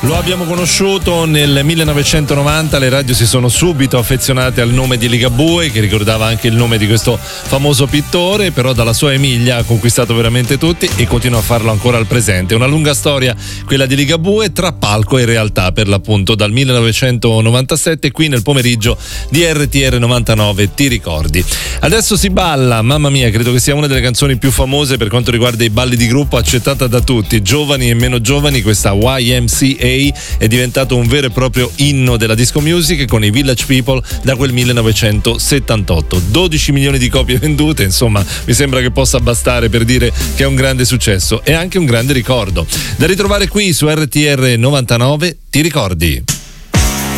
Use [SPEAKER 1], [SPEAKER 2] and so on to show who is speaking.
[SPEAKER 1] Lo abbiamo conosciuto nel 1990, le radio si sono subito affezionate al nome di Ligabue, che ricordava anche il nome di questo famoso pittore, però dalla sua Emilia ha conquistato veramente tutti e continua a farlo ancora al presente. Una lunga storia quella di Ligabue, tra palco e realtà, per l'appunto, dal 1997 qui nel pomeriggio di RTR 99, ti ricordi. Adesso si balla, mamma mia, credo che sia una delle canzoni più famose per quanto riguarda i balli di gruppo, accettata da tutti, giovani e meno giovani. Questa YMCA è diventato un vero e proprio inno della disco music con i Village People da quel 1978. 12 milioni di copie vendute, insomma, mi sembra che possa bastare per dire che è un grande successo e anche un grande ricordo. Da ritrovare qui su RTR 99, ti ricordi?